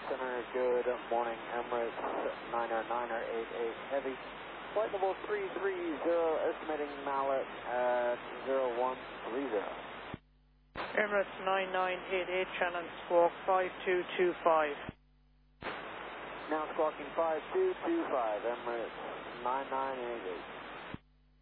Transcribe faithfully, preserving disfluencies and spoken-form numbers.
Center, good morning, Emirates niner niner eight eight Heavy. Flight level three three zero, estimating Mallet at zero one three zero. Emirates nine nine eight eight, Shannon, squawk five two two five. Now squawking five two two five, Emirates nine nine eight eight.